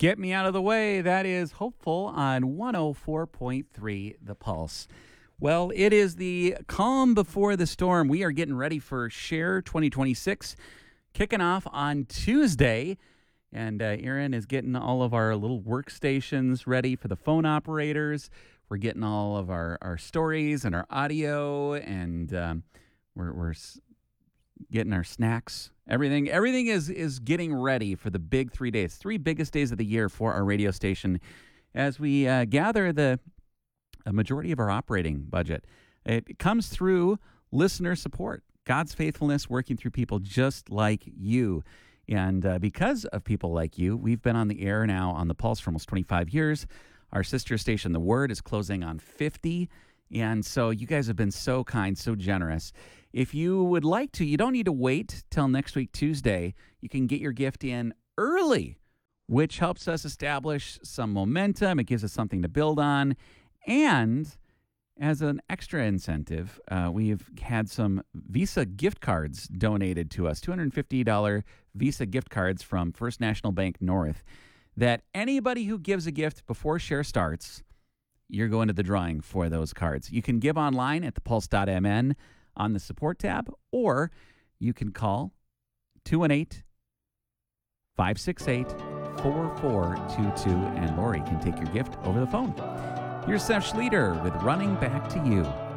Get me out of the way. That is Hopeful on 104.3 The Pulse. Well, it is the calm before the storm. We are getting ready for Share 2026, kicking off on Tuesday. And Aaron is getting all of our little workstations ready for the phone operators. We're getting all of our stories and our audio, and we're getting our snacks. Everything is getting ready for the big 3 days, 3 biggest days of the year for our radio station as we gather a majority of our operating budget. It comes through listener support, God's faithfulness working through people just like you. And because of people like you, we've been on the air now on The Pulse for almost 25 years. Our sister station, The Word, is closing on 50. And so you guys have been so kind, so generous. If you would like to, you don't need to wait till next week, Tuesday. You can get your gift in early, which helps us establish some momentum. It gives us something to build on. And as an extra incentive, we've had some Visa gift cards donated to us, $250 Visa gift cards from First National Bank North, that anybody who gives a gift before Share starts, you're going to the drawing for those cards. You can give online at thepulse.mn on the support tab, or you can call 218-568-4422, and Lori can take your gift over the phone. Here's Seth Schleter with Running Back to You.